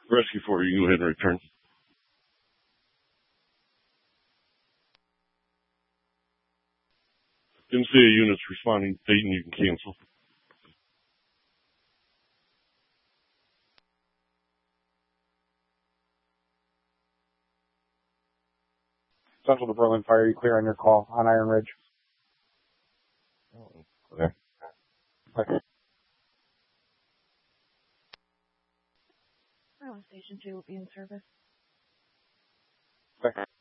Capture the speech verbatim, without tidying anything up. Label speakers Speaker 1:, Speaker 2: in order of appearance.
Speaker 1: Rescue four, you can go ahead and return. M C A units responding. Dayton, you can cancel.
Speaker 2: Central to Berlin Fire, you clear on your call on Iron Ridge.
Speaker 1: Okay.
Speaker 2: Okay.
Speaker 3: Berlin Station two will be in service.
Speaker 2: Okay.